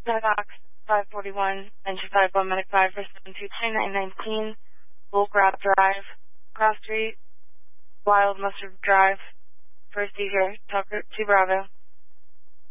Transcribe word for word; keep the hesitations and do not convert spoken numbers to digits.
Blackhawk five forty-one, engine five one, medic five for seven two two nine nineteen, Bull Grab Drive, Cross Street, Wild Mustard Drive, First Eager, Tucker two Bravo.